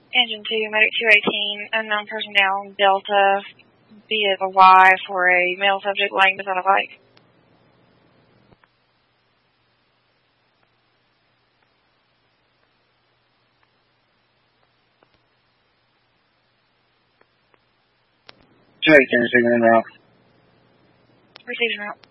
Engine 2, Medic 218, unknown person down, Delta, Vehicle Y for a male subject laying beside a bike. Take 10, 6 en route. Receiving route.